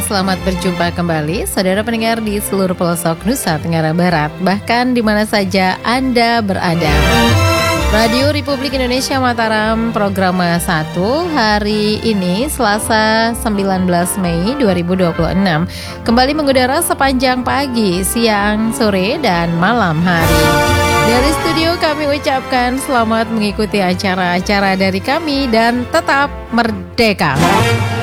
selamat berjumpa kembali saudara pendengar di seluruh pelosok Nusa Tenggara Barat, bahkan di mana saja Anda berada. Radio Republik Indonesia Mataram, program 1, hari ini Selasa 19 Mei 2026, kembali mengudara sepanjang pagi, siang, sore, dan malam hari. Dari studio kami ucapkan selamat mengikuti acara-acara dari kami dan tetap merdeka.